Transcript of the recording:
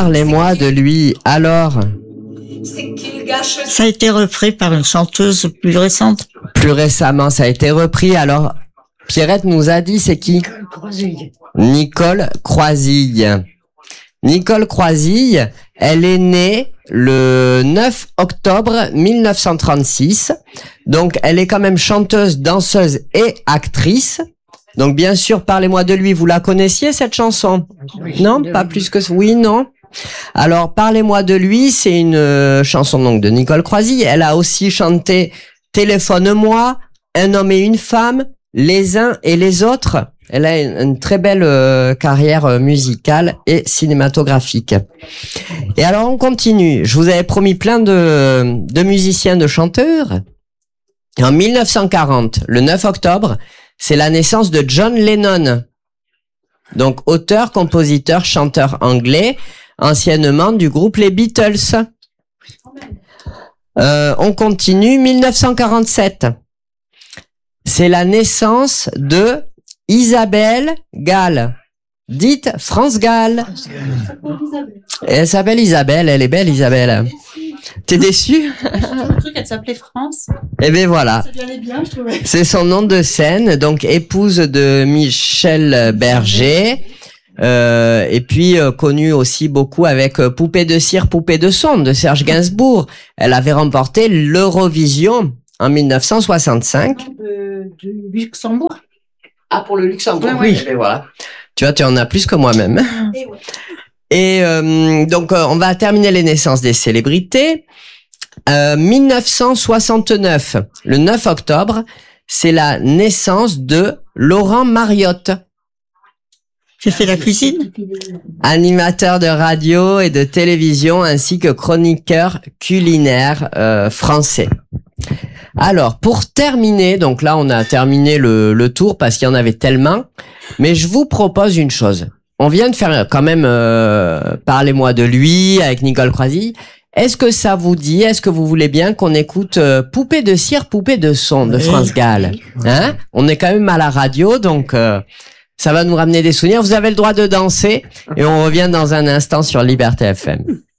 Parlez-moi de lui. Alors, Ça a été repris par une chanteuse plus récente. plus récemment, ça a été repris. Alors, Pierrette nous a dit, c'est qui? Nicole Croisille. Nicole Croisille, elle est née le 9 octobre 1936. Donc, elle est quand même chanteuse, danseuse et actrice. Donc, bien sûr, Parlez-moi de lui. Vous la connaissiez, cette chanson? Non, pas plus que ça. Oui, non. Alors, Parlez-moi de lui, c'est une chanson donc de Nicole Croisille. Elle a aussi chanté Téléphone-moi, Un homme et une femme, Les uns et les autres. Elle a une très belle carrière musicale et cinématographique. Et alors, on continue. Je vous avais promis plein de musiciens, de chanteurs. Et en 1940, le 9 octobre, c'est la naissance de John Lennon. Donc, auteur, compositeur, chanteur anglais, anciennement du groupe les Beatles. On continue, 1947. C'est la naissance de Isabelle Gall, dite France Gall. Elle s'appelle Isabelle, elle est belle Isabelle. T'es déçu? J'ai cru qu'elle s'appelait France. Eh ben voilà. Ça lui allait bien, je trouvais. C'est son nom de scène, donc épouse de Michel Berger. Et puis connue aussi beaucoup avec Poupée de cire, poupée de son de Serge Gainsbourg. Elle avait remporté l'Eurovision en 1965. Du Luxembourg. Ah, pour le Luxembourg, oui. Et voilà. Tu vois, tu en as plus que moi-même. Et donc, on va terminer les naissances des célébrités. 1969, le 9 octobre, c'est la naissance de Laurent Mariotte. J'ai fait la cuisine. Animateur de radio et de télévision ainsi que chroniqueur culinaire français. Alors, pour terminer, donc là on a terminé le tour parce qu'il y en avait tellement, mais je vous propose une chose. On vient de faire quand même Parlez-moi de lui avec Nicole Croisille. Est-ce que ça vous dit, est-ce que vous voulez bien qu'on écoute Poupée de cire, poupée de son de France Gall? Hein? On est quand même à la radio, donc ça va nous ramener des souvenirs. Vous avez le droit de danser et on revient dans un instant sur Liberté FM.